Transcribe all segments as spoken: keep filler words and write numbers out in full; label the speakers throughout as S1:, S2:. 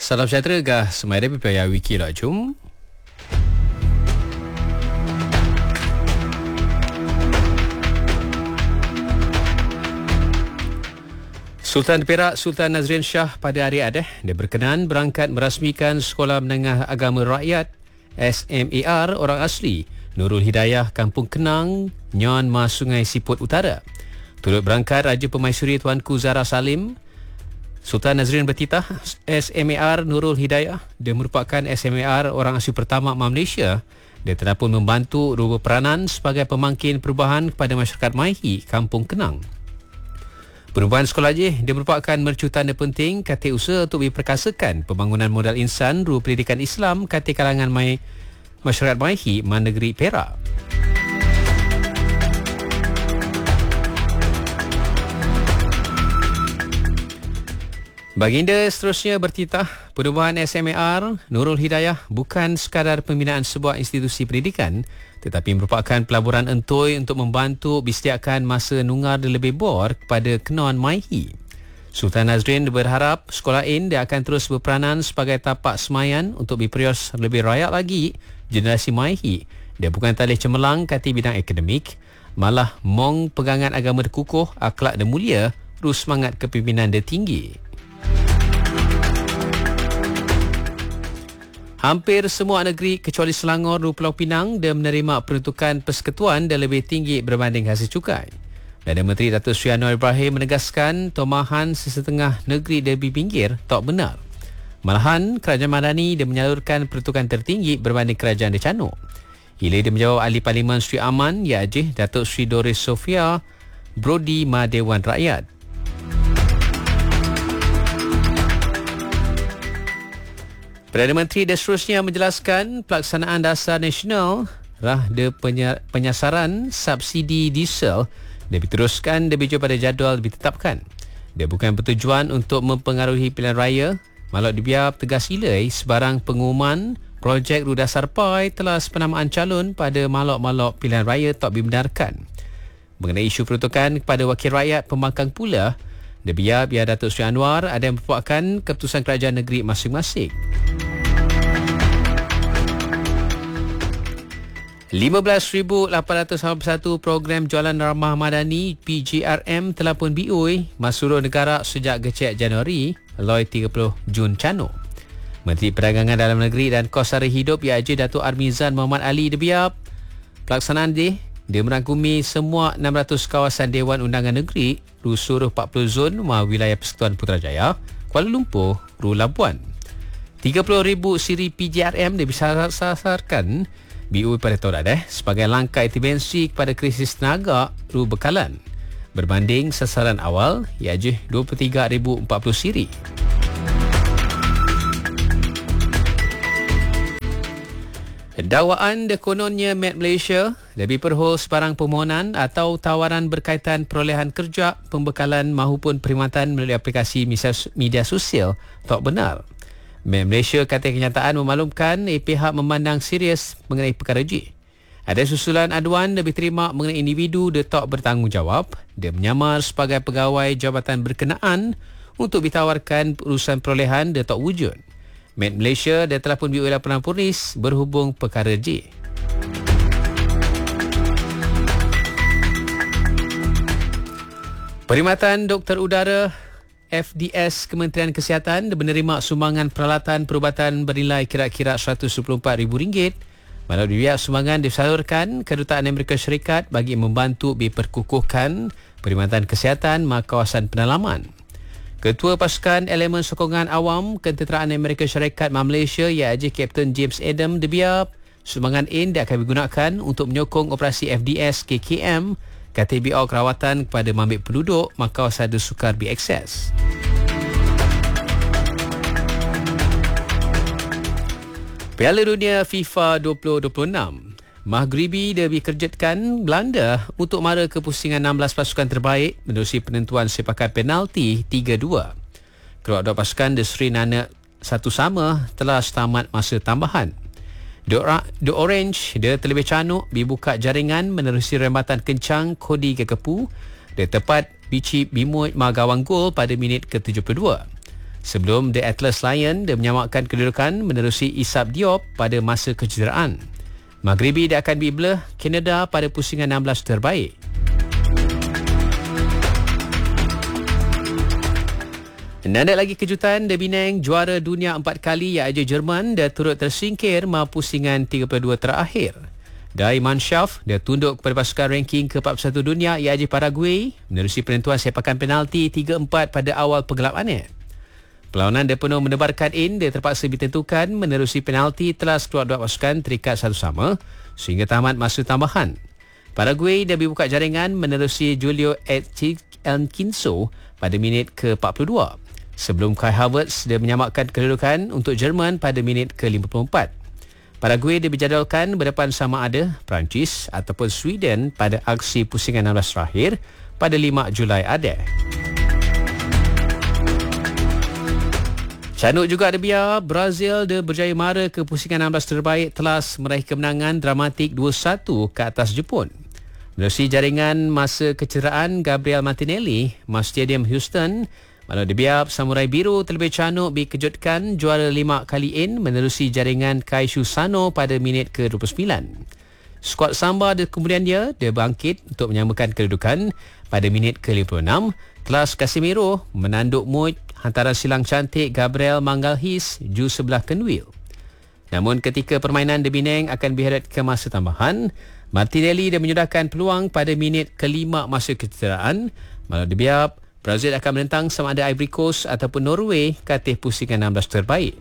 S1: Salam sejahtera gah semai P P I Wiki lah jom. Sultan Perak Sultan Nazrin Shah pada hari Ahad dia berkenan berangkat merasmikan Sekolah Menengah Agama Rakyat S M A R orang asli Nurul Hidayah Kampung Kenang, Nyon Ma Sungai Siput Utara. Turut berangkat Raja Permaisuri Tuanku Zahra Salim. Sultan Nazrin bertitah S M A R Nurul Hidayah dia merupakan S M A R orang asli pertama Malaysia. Dia telah pun membantu rupa peranan sebagai pemangkin perubahan kepada masyarakat Maihi Kampung Kenang. Perubahan sekolah je dia merupakan mercu tanda penting kata usaha untuk diperkasakan pembangunan modal insan ru pendidikan Islam kata kalangan mai masyarakat Maihi Man Negeri Perak. Baginda seterusnya bertitah perubahan S M A R Nurul Hidayah bukan sekadar pembinaan sebuah institusi pendidikan tetapi merupakan pelaburan entoi untuk membantu disediakan masa nungar dan lebih bor kepada kenon Maihi. Sultan Nazrin berharap sekolah ini dia akan terus berperanan sebagai tapak semayan untuk diperios lebih rakyat lagi generasi Maihi. Dia bukan talih cemerlang kata bidang akademik, malah mong pegangan agama kukuh, akhlak dan mulia, terus semangat kepimpinan dia tinggi. Hampir semua negeri kecuali Selangor dan Pulau Pinang dia menerima peruntukan persekutuan dan lebih tinggi berbanding hasil cukai. Perdana Menteri Datuk Seri Anwar Ibrahim menegaskan tomahan sesetengah negeri di pinggir tak benar. Malahan, Kerajaan Madani dia menyalurkan peruntukan tertinggi berbanding Kerajaan di Canuk. Hila dia menjawab Ahli Parlimen Sri Aman, ya Ajih Datuk Seri Doris Sofia Brody Ma Dewan Rakyat. Perdana Menteri dan seterusnya menjelaskan pelaksanaan dasar nasional rah de penyasaran subsidi diesel dia diteruskan lebih jauh pada jadual ditetapkan. Dia bukan bertujuan untuk mempengaruhi pilihan raya, malah dibiar tegas ilai sebarang pengumuman projek ru dasar P A I telah penamaan calon pada malok-malok pilihan raya tak dibenarkan. Mengenai isu peruntukan kepada wakil rakyat pembangkang pula, dia biar biar Datuk Seri Anwar ada yang merupakan keputusan kerajaan negeri masing-masing. lima belas ribu lapan ratus lapan puluh satu program jualan ramah madani P J R M telah pun B O I masuk negara sejak gecek Januari loi tiga puluh Jun Canuk. Menteri Perdagangan Dalam Negeri dan Kos Sara Hidup I A J Datuk Armizan Muhammad Ali debiap pelaksanaan dia dia merangkumi semua enam ratus kawasan Dewan Undangan Negeri di seluruh empat puluh zon ma wilayah Persekutuan Putrajaya, Kuala Lumpur, Ru Labuan. tiga puluh ribu siri P J R M dia disasarkan B O I pada tahun dah sebagai langkah intervensi kepada krisis tenaga ru bekalan berbanding sasaran awal iaitu dua puluh tiga ribu empat puluh siri. Dakwaan de kononnya Met Malaysia lebih perhol sebarang permohonan atau tawaran berkaitan perolehan kerja, pembekalan mahupun perkhidmatan melalui aplikasi media sosial tak benar. Met Malaysia kata kenyataan memaklumkan eh, pihak memandang serius mengenai perkara G. Ada susulan aduan lebih terima mengenai individu dia tak bertanggungjawab. Dia menyamar sebagai pegawai jabatan berkenaan untuk ditawarkan urusan perolehan dia tak wujud. Met Malaysia dia telah pun B O I laporan polis berhubung perkara J. Perkhidmatan Doktor Udara F D S Kementerian Kesihatan menerima sumbangan peralatan perubatan bernilai kira-kira seratus dua puluh empat ribu ringgit. Melalui biaya sumbangan disalurkan Kedutaan Amerika Syarikat bagi membantu diperkukuhkan perkhidmatan kesihatan ma kawasan pendalaman. Ketua Pasukan Elemen Sokongan Awam Ketenteraan Amerika Syarikat Malaysia iaitu Kapten James Adam debiap sumbangan ini akan digunakan untuk menyokong operasi F D S K K M K T B O kerawatan kepada mambik penduduk maka kawasan sukar diakses. Piala Dunia FIFA dua ribu dua puluh enam. Maghribi dia dikerjatkan Belanda untuk mara ke pusingan enam belas pasukan terbaik menerusi penentuan sepakat penalti tiga dua. Kedua-dua pasukan di Sri Nana satu sama telah setamat masa tambahan. The Orange dia terlebih canuk dibuka jaringan menerusi rembatan kencang Kodi Gekepu. Dia tepat bici bimut ma gawang gol pada minit ke tujuh puluh dua. Sebelum The Atlas Lion, dia menyamakkan kedudukan menerusi Isap Diop pada masa kecederaan. Maghribi dia akan berblah Canada pada pusingan enam belas terbaik. Dan ada lagi kejutan, The Penang juara dunia empat kali iaitu Jerman dia turut tersingkir ma pusingan tiga puluh dua terakhir. Die Mannschaft dia tunduk kepada pasukan ranking ke empat puluh satu dunia iaitu Paraguay menerusi penentuan sepakan penalti tiga empat pada awal pergelapannya. Perlawanan dia penuh menebarkan in, dia terpaksa ditentukan menerusi penalti telah kedua-dua pasukan terikat satu sama sehingga tamat masa tambahan. Paraguay dia dibuka jaringan menerusi Julio Atkinso pada minit ke empat puluh dua. Sebelum Kai Havertz dia menyamakkan kedudukan untuk Jerman pada minit ke lima puluh empat. Paraguay dia berjadualkan berdepan sama ada Perancis ataupun Sweden pada aksi pusingan enam belas terakhir pada lima Julai ada. Canuk juga ada biar Brazil dia berjaya mara ke pusingan enam belas terbaik telah meraih kemenangan dramatik dua satu ke atas Jepun. Menerusi jaringan masa kecederaan Gabriel Martinelli, Mas Stadium Houston, malah dia biar Samurai Biru terlebih canuk dikejutkan juara lima kali in menerusi jaringan Kaishu Sano pada minit ke dua puluh sembilan. Skuad Samba dia kemudian dia, dia bangkit untuk menyamakan kedudukan pada minit ke lima puluh enam. Kelas Casemiro menanduk mood hantaran silang cantik Gabriel Magalhaes ju sebelah kenwil. Namun ketika permainan The Penang akan berhadapan ke masa tambahan, Martinelli dia menyudahkan peluang pada minit kelima masa kecederaan. Malah dibiar Brazil akan menentang sama ada Ivory Coast ataupun Norway ke atas pusingan enam belas terbaik.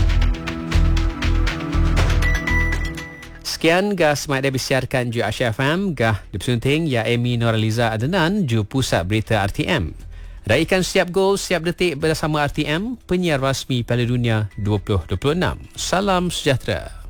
S1: Sekian gah semat dia disiarkan ju Asia F M, gah dipesunting ya Amy Noraliza Adenan ju Pusat Berita R T M. Raikan setiap gol, setiap detik bersama R T M, penyiar rasmi Piala Dunia dua ribu dua puluh enam. Salam sejahtera.